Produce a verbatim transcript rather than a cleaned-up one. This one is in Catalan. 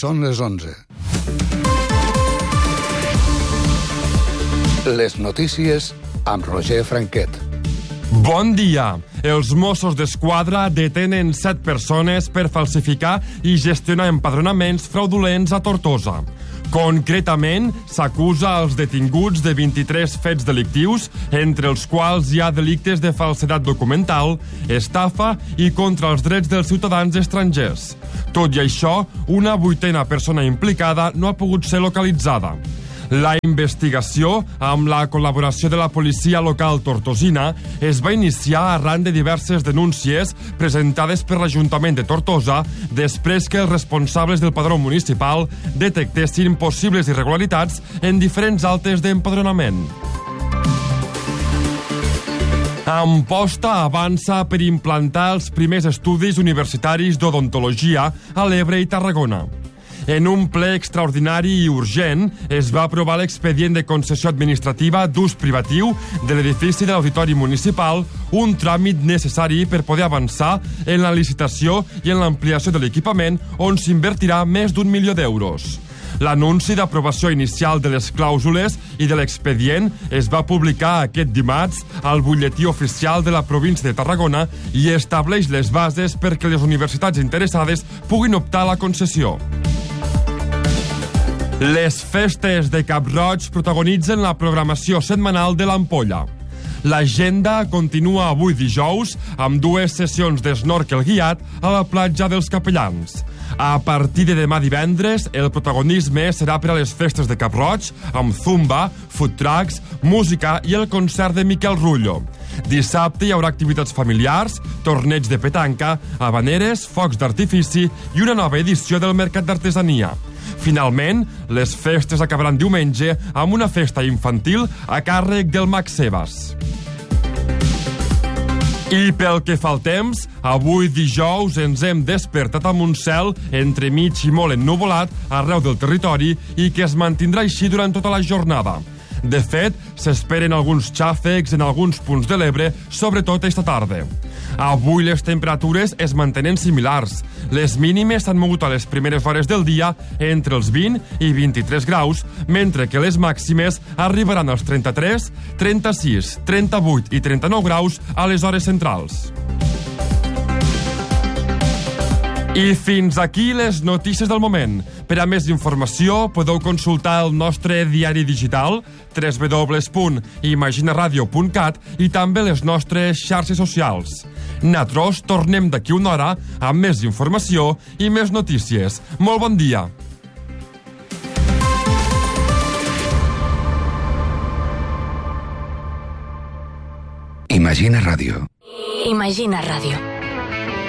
Són les onze. Les notícies amb Roger Franquet. Bon dia. Els Mossos d'Esquadra detenen set persones per falsificar i gestionar empadronaments fraudulents a Tortosa. Concretament, s'acusa als detinguts de vint-i-tres fets delictius, entre els quals hi ha delictes de falsedat documental, estafa i contra els drets dels ciutadans estrangers. Tot i això, una vuitena persona implicada no ha pogut ser localitzada. La investigació, amb la col·laboració de la policia local tortosina, es va iniciar arran de diverses denúncies presentades per l'Ajuntament de Tortosa després que els responsables del padró municipal detectessin possibles irregularitats en diferents altes d'empadronament. Amposta avança per implantar els primers estudis universitaris d'odontologia a l'Ebre i Tarragona. En un ple extraordinari i urgent es va aprovar l'expedient de concessió administrativa d'ús privatiu de l'edifici de l'Auditori Municipal, un tràmit necessari per poder avançar en la licitació i en l'ampliació de l'equipament, on s'invertirà més d'un milió d'euros. L'anunci d'aprovació inicial de les clàusules i de l'expedient es va publicar aquest dimarts al butlletí oficial de la província de Tarragona i estableix les bases perquè les universitats interessades puguin optar a la concessió. Les festes de Cap-roig protagonitzen la programació setmanal de l'Ampolla. L'agenda continua avui dijous amb dues sessions d'esnorkel guiat a la platja dels Capellans. A partir de demà divendres, el protagonisme serà per a les festes de Cap-roig, amb zumba, food trucks, música i el concert de Miquel Rullo. Dissabte hi haurà activitats familiars, torneig de petanca, habaneres, focs d'artifici i una nova edició del Mercat d'Artesania. Finalment, les festes acabaran diumenge amb una festa infantil a càrrec del Mag Sebas. I pel que fa al temps, avui dijous ens hem despertat amb un cel entremig i molt ennuvolat arreu del territori i que es mantindrà així durant tota la jornada. De fet, s'esperen alguns xàfecs en alguns punts de l'Ebre, sobretot esta tarda. Avui les temperatures es mantenen similars. Les mínimes s'han mogut a les primeres hores del dia entre els vint i vint-i-tres graus, mentre que les màximes arribaran als trenta-tres, trenta-sis, trenta-vuit i trenta-nou graus a les hores centrals. I fins aquí les notícies del moment. Per a més informació podeu consultar el nostre diari digital w w w punt imaginaradio punt cat i també les nostres xarxes socials. Nosaltres tornem d'aquí una hora amb més informació i més notícies. Molt bon dia! Imagina Ràdio. Imagina Ràdio.